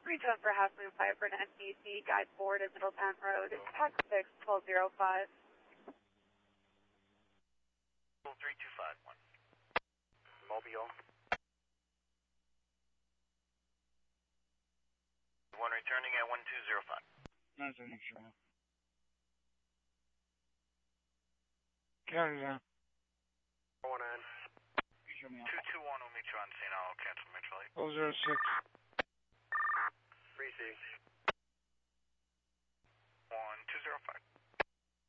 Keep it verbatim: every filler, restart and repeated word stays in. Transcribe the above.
Return for half moon five for an N B C, guide forward at Middletown Road, tax six, twelve oh five. three two five one. Mobile. One returning at one two zero five. Nice to meet you. Carry on. One nine. Show me two two one will meet you on scene. I'll cancel mutually. oh zero six. three C. one two zero five.